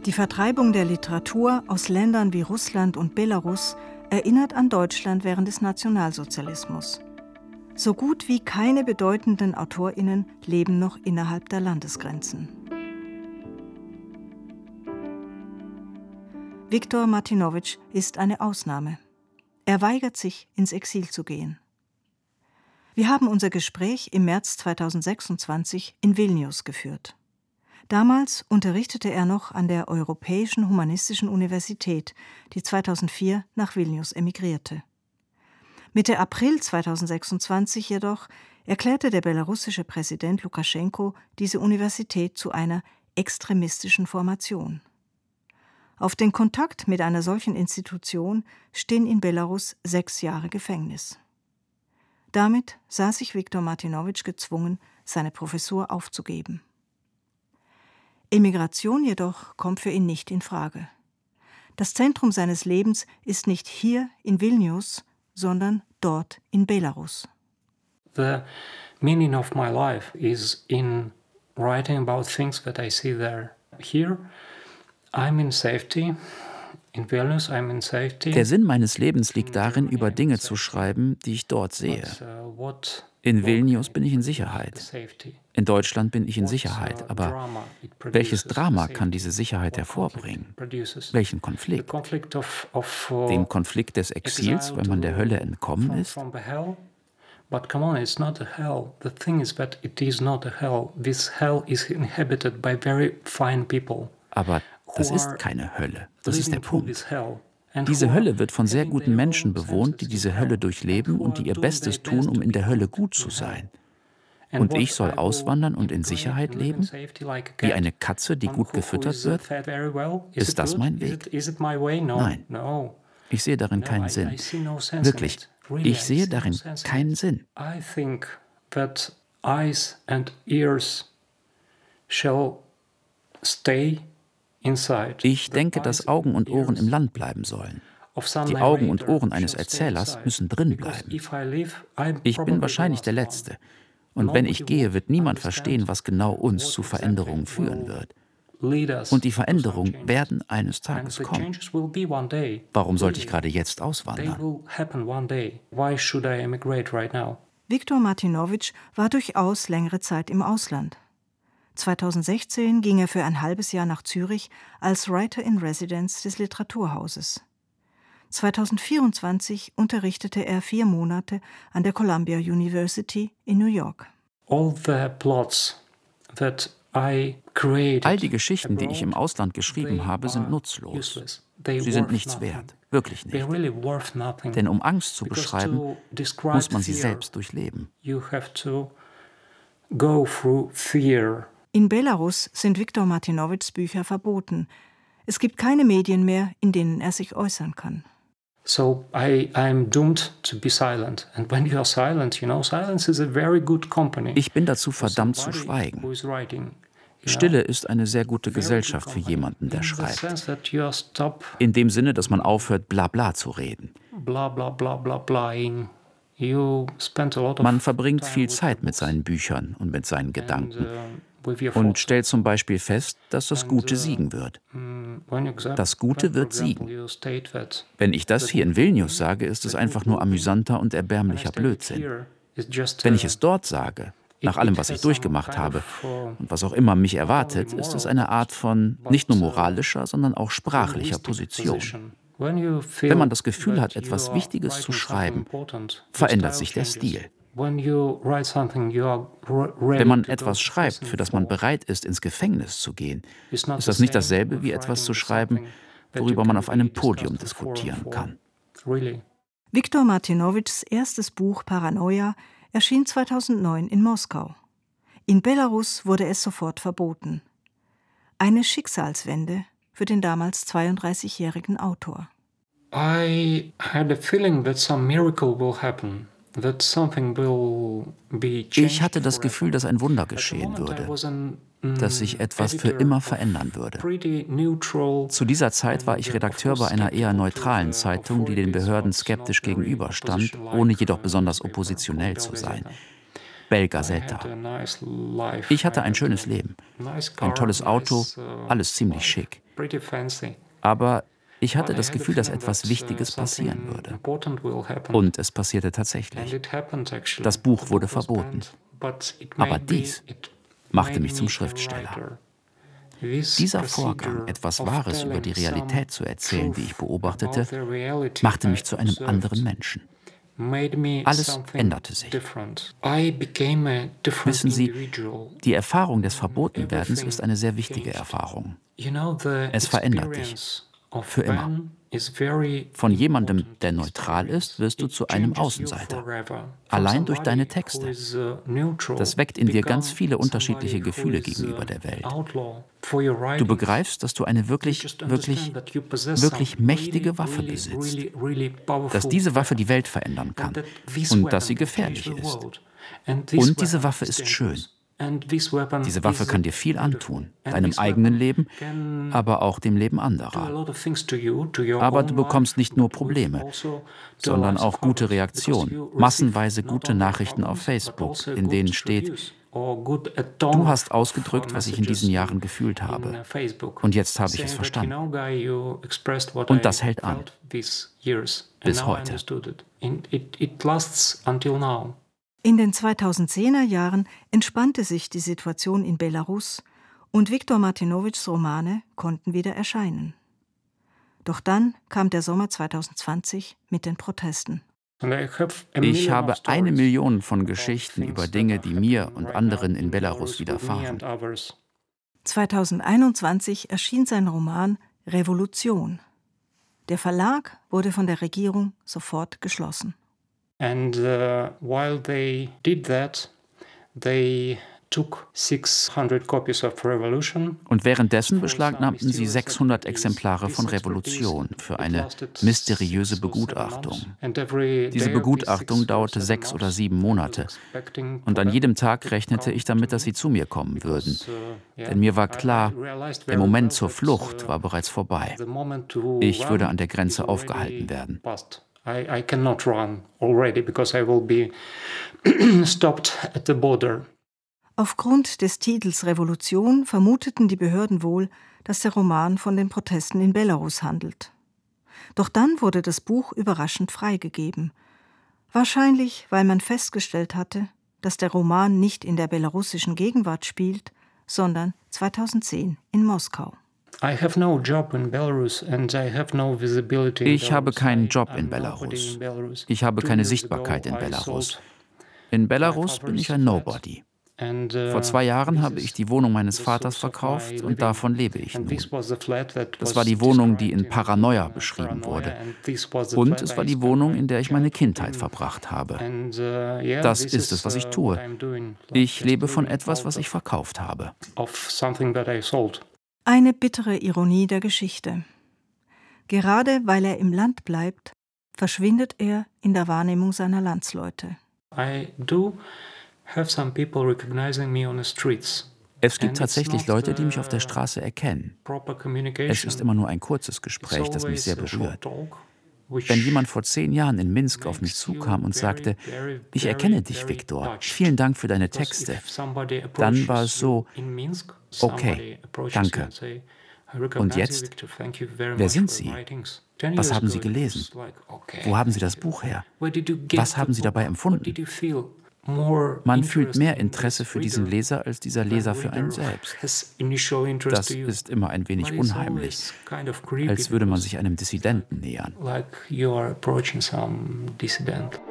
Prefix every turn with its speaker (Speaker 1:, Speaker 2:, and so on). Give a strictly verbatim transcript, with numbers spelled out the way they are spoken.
Speaker 1: Die Vertreibung der Literatur aus Ländern wie Russland und Belarus erinnert an Deutschland während des Nationalsozialismus. So gut wie keine bedeutenden AutorInnen leben noch innerhalb der Landesgrenzen. Wiktor Martinowitsch ist eine Ausnahme. Er weigert sich, ins Exil zu gehen. Wir haben unser Gespräch im März zweitausendsechsundzwanzig in Vilnius geführt. Damals unterrichtete er noch an der Europäischen Humanistischen Universität, die zweitausendvier nach Vilnius emigrierte. Mitte April zweitausendsechsundzwanzig jedoch erklärte der belarussische Präsident Lukaschenko diese Universität zu einer extremistischen Formation. Auf den Kontakt mit einer solchen Institution stehen in Belarus sechs Jahre Gefängnis. Damit sah sich Wiktor Martinowitsch gezwungen, seine Professur aufzugeben. Emigration jedoch kommt für ihn nicht in Frage. Das Zentrum seines Lebens ist nicht hier in Vilnius, sondern dort in Belarus.
Speaker 2: The meaning of my life is in writing about things that I see there. Here, I'm in safety. In Vilnius, I'm in safety.
Speaker 3: Der Sinn meines Lebens liegt darin, über Dinge zu schreiben, die ich dort sehe. In Vilnius bin ich in Sicherheit. In Deutschland bin ich in Sicherheit. Aber welches Drama kann diese Sicherheit hervorbringen? Welchen Konflikt? Den Konflikt des Exils, wenn man der Hölle entkommen ist?
Speaker 2: But come on, it's not a hell. The thing is that it is not a hell. This hell is inhabited by very fine people.
Speaker 3: Aber das ist keine Hölle. Das ist der Punkt. Diese Hölle wird von sehr guten Menschen bewohnt, die diese Hölle durchleben und die ihr Bestes tun, um in der Hölle gut zu sein. Und ich soll auswandern und in Sicherheit leben? Wie eine Katze, die gut gefüttert wird? Ist das mein Weg? Nein. Ich sehe darin keinen Sinn. Wirklich, ich sehe darin keinen Sinn. Ich denke, dass Augen und Ohren im Land bleiben sollen. Die Augen und Ohren eines Erzählers müssen drin bleiben. Ich bin wahrscheinlich der Letzte. Und wenn ich gehe, wird niemand verstehen, was genau uns zu Veränderungen führen wird. Und die Veränderungen werden eines Tages kommen. Warum sollte ich gerade jetzt auswandern?
Speaker 1: Wiktor Martinowitsch war durchaus längere Zeit im Ausland. zweitausendsechzehn ging er für ein halbes Jahr nach Zürich als Writer in Residence des Literaturhauses. zweitausendvierundzwanzig unterrichtete er vier Monate an der Columbia University in New York.
Speaker 2: All the plots that I created,
Speaker 3: All die Geschichten, die ich im Ausland geschrieben habe, sind nutzlos. Sie sind nichts wert, wirklich nicht. Denn um Angst zu beschreiben, muss man sie selbst durchleben.
Speaker 1: In Belarus sind Wiktor Martinowitschs Bücher verboten. Es gibt keine Medien mehr, in denen er sich äußern kann.
Speaker 2: So I I'm doomed to be silent. And when you are silent, you know, silence is a very good company.
Speaker 3: Ich bin dazu verdammt zu schweigen. Stille ist eine sehr gute Gesellschaft für jemanden, der schreibt. In dem Sinne, dass man aufhört, bla bla zu reden. Man verbringt viel Zeit mit seinen Büchern und mit seinen Gedanken und stellt zum Beispiel fest, dass das Gute siegen wird. Das Gute wird siegen. Wenn ich das hier in Vilnius sage, ist es einfach nur amüsanter und erbärmlicher Blödsinn. Wenn ich es dort sage, nach allem, was ich durchgemacht habe und was auch immer mich erwartet, ist es eine Art von nicht nur moralischer, sondern auch sprachlicher Position. Wenn man das Gefühl hat, etwas Wichtiges zu schreiben, verändert sich der Stil. Wenn man etwas schreibt, für das man bereit ist, ins Gefängnis zu gehen, ist das nicht dasselbe wie etwas zu schreiben, worüber man auf einem Podium diskutieren kann.
Speaker 1: Wiktor Martinowitschs erstes Buch Paranoia erschien zweitausendneun in Moskau. In Belarus wurde es sofort verboten. Eine Schicksalswende für den damals zweiunddreißigjährigen Autor.
Speaker 2: I had a feeling that some miracle will happen.
Speaker 3: Ich hatte das Gefühl, dass ein Wunder geschehen würde, dass sich etwas für immer verändern würde. Zu dieser Zeit war ich Redakteur bei einer eher neutralen Zeitung, die den Behörden skeptisch gegenüberstand, ohne jedoch besonders oppositionell zu sein. Bell Gazeta. Ich hatte ein schönes Leben, ein tolles Auto, alles ziemlich schick. Aber ich hatte das Gefühl, dass etwas Wichtiges passieren würde. Und es passierte tatsächlich. Das Buch wurde verboten. Aber dies machte mich zum Schriftsteller. Dieser Vorgang, etwas Wahres über die Realität zu erzählen, die ich beobachtete, machte mich zu einem anderen Menschen. Alles änderte sich. Wissen Sie, die Erfahrung des Verbotenwerdens ist eine sehr wichtige Erfahrung. Es verändert dich. Für immer. Von jemandem, der neutral ist, wirst du zu einem Außenseiter. Allein durch deine Texte. Das weckt in dir ganz viele unterschiedliche Gefühle gegenüber der Welt. Du begreifst, dass du eine wirklich, wirklich, wirklich mächtige Waffe besitzt. Dass diese Waffe die Welt verändern kann. Und dass sie gefährlich ist. Und diese Waffe ist schön. Diese Waffe kann dir viel antun, deinem eigenen Leben, aber auch dem Leben anderer. Aber du bekommst nicht nur Probleme, sondern auch gute Reaktionen, massenweise gute Nachrichten auf Facebook, in denen steht: Du hast ausgedrückt, was ich in diesen Jahren gefühlt habe. Und jetzt habe ich es verstanden. Und das hält an. Bis heute.
Speaker 1: In den zweitausendzehner Jahren entspannte sich die Situation in Belarus und Wiktor Martynowitschs Romane konnten wieder erscheinen. Doch dann kam der Sommer zweitausendzwanzig mit den Protesten.
Speaker 3: Ich habe eine Million von Geschichten über Dinge, die mir und anderen in Belarus widerfahren.
Speaker 1: zweitausendeinundzwanzig erschien sein Roman Revolution. Der Verlag wurde von der Regierung sofort geschlossen.
Speaker 2: And uh, while they did that, they took sixhundred copies of Revolution.
Speaker 3: Und währenddessen beschlagnahmten sie sechshundert Exemplare von Revolution für eine mysteriöse Begutachtung. Diese Begutachtung dauerte sechs oder sieben Monate. Und an jedem Tag rechnete ich damit, dass sie zu mir kommen würden. Denn mir war klar, der Moment zur Flucht war bereits vorbei. Ich würde an der Grenze aufgehalten werden.
Speaker 2: I, I cannot run already because I will be stopped at the border.
Speaker 1: Aufgrund des Titels Revolution vermuteten die Behörden wohl, dass der Roman von den Protesten in Belarus handelt. Doch dann wurde das Buch überraschend freigegeben. Wahrscheinlich, weil man festgestellt hatte, dass der Roman nicht in der belarussischen Gegenwart spielt, sondern zweitausendzehn in Moskau.
Speaker 3: Ich habe keinen Job in Belarus. Ich habe keine Sichtbarkeit in Belarus. In Belarus bin ich ein Nobody. Vor zwei Jahren habe ich die Wohnung meines Vaters verkauft und davon lebe ich nun. Das war die Wohnung, die in Paranoia beschrieben wurde. Und es war die Wohnung, in der ich meine Kindheit verbracht habe. Das ist es, was ich tue. Ich lebe von etwas, was ich verkauft habe.
Speaker 1: Eine bittere Ironie der Geschichte. Gerade weil er im Land bleibt, verschwindet er in der Wahrnehmung seiner Landsleute.
Speaker 3: Es gibt tatsächlich Leute, die mich auf der Straße erkennen. Es ist immer nur ein kurzes Gespräch, das mich sehr berührt. Wenn jemand vor zehn Jahren in Minsk auf mich zukam und sagte: Ich erkenne dich, Wiktor, vielen Dank für deine Texte, dann war es so: Okay, danke. Und jetzt? Wer sind Sie? Was haben Sie gelesen? Wo haben Sie das Buch her? Was haben Sie dabei empfunden? Man fühlt mehr Interesse für diesen Leser als dieser Leser für einen selbst. Das ist immer ein wenig unheimlich, als würde man sich einem Dissidenten nähern.
Speaker 2: Like you are approaching some dissident.